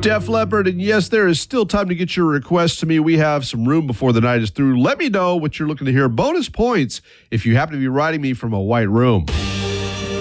Def Leppard, and yes, there is still time to get your requests to me. We have some room before the night is through. Let me know what you're looking to hear. Bonus points if you happen to be writing me from a white room.